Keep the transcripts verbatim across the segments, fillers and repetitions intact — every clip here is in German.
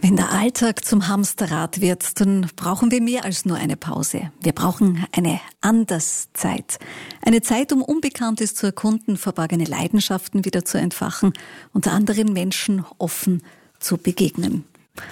Wenn der Alltag zum Hamsterrad wird, dann brauchen wir mehr als nur eine Pause. Wir brauchen eine Anderszeit. Eine Zeit, um Unbekanntes zu erkunden, verborgene Leidenschaften wieder zu entfachen und anderen Menschen offen zu begegnen.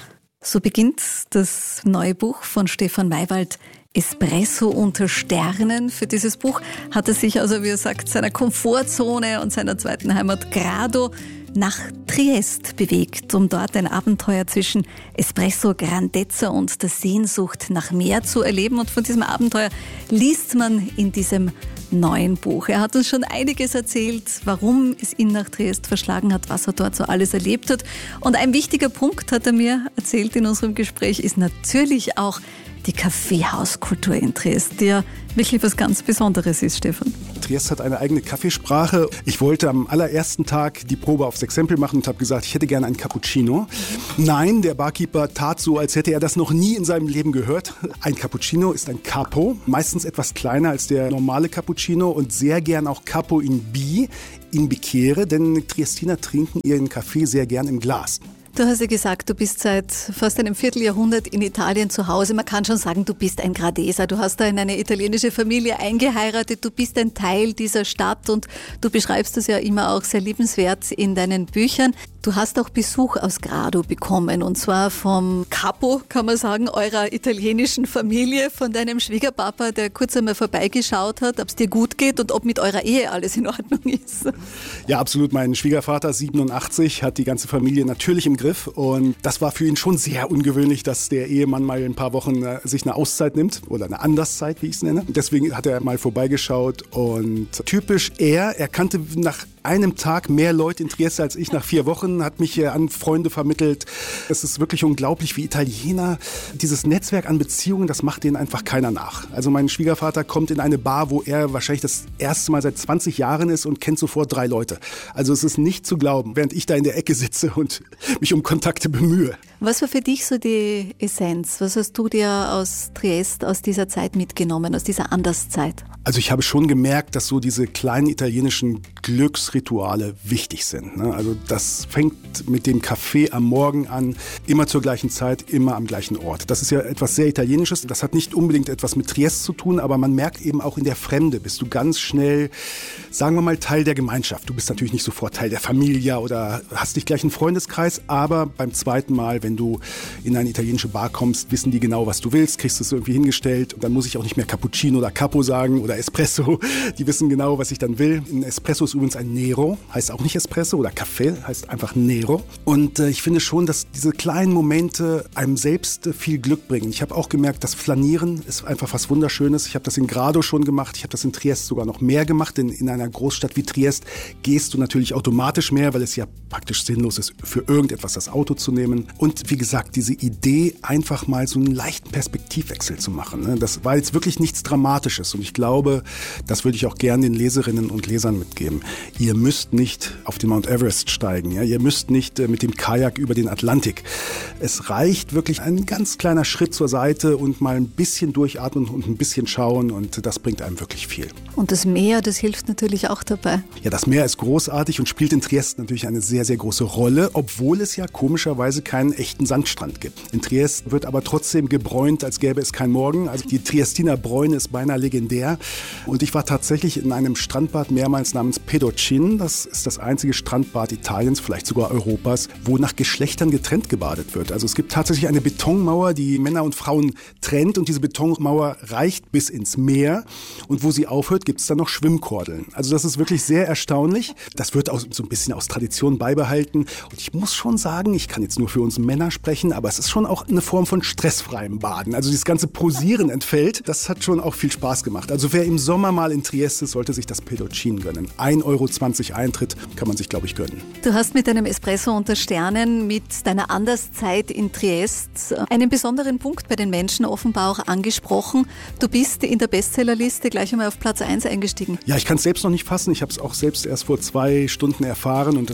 So beginnt das neue Buch von Stefan Maywald, Espresso unter Sternen. Für dieses Buch hat er sich, also wie er sagt, seiner Komfortzone und seiner zweiten Heimat Grado nach Triest bewegt, um dort ein Abenteuer zwischen Espresso, Grandezza und der Sehnsucht nach mehr zu erleben. Und von diesem Abenteuer liest man in diesem neuen Buch. Er hat uns schon einiges erzählt, warum es ihn nach Triest verschlagen hat, was er dort so alles erlebt hat. Und ein wichtiger Punkt, hat er mir erzählt in unserem Gespräch, ist natürlich auch die Kaffeehauskultur in Triest, die ja wirklich was ganz Besonderes ist, Stefan. Triest hat eine eigene Kaffeesprache. Ich wollte am allerersten Tag die Probe aufs Exempel machen und habe gesagt, ich hätte gerne einen Cappuccino. Nein, der Barkeeper tat so, als hätte er das noch nie in seinem Leben gehört. Ein Cappuccino ist ein Capo, meistens etwas kleiner als der normale Cappuccino und sehr gern auch Capo in Bi, in Bicchiere, denn Triestiner trinken ihren Kaffee sehr gern im Glas. Du hast ja gesagt, du bist seit fast einem Vierteljahrhundert in Italien zu Hause. Man kann schon sagen, du bist ein Gradeser. Du hast da in eine italienische Familie eingeheiratet. Du bist ein Teil dieser Stadt und du beschreibst das ja immer auch sehr liebenswert in deinen Büchern. Du hast auch Besuch aus Grado bekommen und zwar vom Capo, kann man sagen, eurer italienischen Familie, von deinem Schwiegerpapa, der kurz einmal vorbeigeschaut hat, ob es dir gut geht und ob mit eurer Ehe alles in Ordnung ist. Ja, absolut. Mein Schwiegervater, siebenundachtzig, hat die ganze Familie natürlich im Griff und das war für ihn schon sehr ungewöhnlich, dass der Ehemann mal ein paar Wochen äh, sich eine Auszeit nimmt oder eine Anderszeit, wie ich es nenne. Deswegen hat er mal vorbeigeschaut und typisch er, er kannte nach einem Tag mehr Leute in Triest als ich nach vier Wochen, hat mich an Freunde vermittelt. Es ist wirklich unglaublich, wie Italiener dieses Netzwerk an Beziehungen, das macht denen einfach keiner nach. Also mein Schwiegervater kommt in eine Bar, wo er wahrscheinlich das erste Mal seit zwanzig Jahren ist und kennt sofort drei Leute. Also es ist nicht zu glauben, während ich da in der Ecke sitze und mich um Kontakte bemühe. Was war für dich so die Essenz? Was hast du dir aus Triest, aus dieser Zeit mitgenommen, aus dieser Anderszeit? Also ich habe schon gemerkt, dass so diese kleinen italienischen Glücksrituale wichtig sind. Ne? Also das fängt mit dem Kaffee am Morgen an, immer zur gleichen Zeit, immer am gleichen Ort. Das ist ja etwas sehr Italienisches. Das hat nicht unbedingt etwas mit Triest zu tun, aber man merkt eben auch in der Fremde bist du ganz schnell, sagen wir mal, Teil der Gemeinschaft. Du bist natürlich nicht sofort Teil der Familie oder hast nicht gleich einen Freundeskreis, aber beim zweiten Mal, wenn du in eine italienische Bar kommst, wissen die genau, was du willst, kriegst es irgendwie hingestellt und dann muss ich auch nicht mehr Cappuccino oder Capo sagen oder Espresso. Die wissen genau, was ich dann will. Ein Espresso ist übrigens ein Nero, heißt auch nicht Espresso oder Kaffee, heißt einfach Nero. Und äh, ich finde schon, dass diese kleinen Momente einem selbst äh, viel Glück bringen. Ich habe auch gemerkt, das Flanieren ist einfach was Wunderschönes. Ich habe das in Grado schon gemacht, ich habe das in Triest sogar noch mehr gemacht, denn in einer Großstadt wie Triest gehst du natürlich automatisch mehr, weil es ja praktisch sinnlos ist, für irgendetwas das Auto zu nehmen. Und wie gesagt, diese Idee, einfach mal so einen leichten Perspektivwechsel zu machen. Ne? Das war jetzt wirklich nichts Dramatisches und ich glaube, das würde ich auch gerne den Leserinnen und Lesern mitgeben. Ihr müsst nicht auf den Mount Everest steigen, ja? Ihr müsst nicht äh, mit dem Kajak über den Atlantik. Es reicht wirklich ein ganz kleiner Schritt zur Seite und mal ein bisschen durchatmen und ein bisschen schauen und das bringt einem wirklich viel. Und das Meer, das hilft natürlich auch dabei. Ja, das Meer ist großartig und spielt in Triest natürlich eine sehr, sehr große Rolle, obwohl es ja komischerweise keinen echten Sandstrand gibt. In Triest wird aber trotzdem gebräunt, als gäbe es kein Morgen. Also die Triestiner Bräune ist beinahe legendär. Und ich war tatsächlich in einem Strandbad mehrmals namens Pedocin. Das ist das einzige Strandbad Italiens, vielleicht sogar Europas, wo nach Geschlechtern getrennt gebadet wird. Also es gibt tatsächlich eine Betonmauer, die Männer und Frauen trennt und diese Betonmauer reicht bis ins Meer. Und wo sie aufhört, gibt es dann noch Schwimmkordeln. Also das ist wirklich sehr erstaunlich. Das wird auch so ein bisschen aus Tradition beibehalten. Und ich muss schon sagen, ich kann jetzt nur für uns Männer sprechen, aber es ist schon auch eine Form von stressfreiem Baden. Also dieses ganze Posieren entfällt. Das hat schon auch viel Spaß gemacht. Also wer im Sommer mal in Triest ist, sollte sich das Pedocin gönnen. ein Euro zwanzig Eintritt kann man sich, glaube ich, gönnen. Du hast mit deinem Espresso unter Sternen, mit deiner Anderszeit in Triest einen besonderen Punkt bei den Menschen offenbar auch angesprochen. Du bist in der Bestsellerliste gleich einmal auf Platz eins eingestiegen. Ja, ich kann es selbst noch nicht fassen. Ich habe es auch selbst erst vor zwei Stunden erfahren und das ist natürlich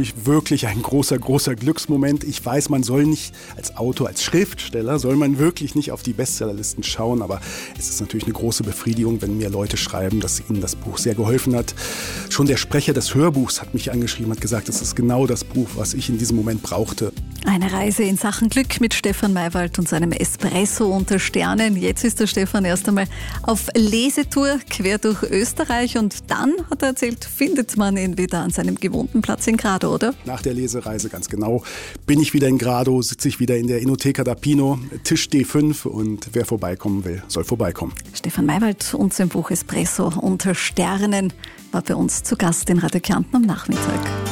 natürlich wirklich ein großer, großer Glücksmoment. Ich weiß, man soll nicht als Autor, als Schriftsteller, soll man wirklich nicht auf die Bestsellerlisten schauen, aber es ist natürlich eine große Befriedigung, wenn mir Leute schreiben, dass ihnen das Buch sehr geholfen hat. Schon der Sprecher des Hörbuchs hat mich angeschrieben, hat gesagt, es ist genau das Buch, was ich in diesem Moment brauchte. Eine Reise in Sachen Glück mit Stefan Maywald und seinem Espresso unter Sternen. Jetzt ist der Stefan erst einmal auf Lesetour quer durch Österreich und dann, hat er erzählt, findet man ihn wieder an seinem gewohnten Platz in Grado, oder? Nach der Lesereise, ganz genau, bin ich wieder in Grado, sitze ich wieder in der Enoteca da Pino, Tisch D fünf und wer vorbeikommen will, soll vorbeikommen. Stefan Maywald und sein Buch Espresso unter Sternen war bei uns zu Gast in Radio Kärnten am Nachmittag.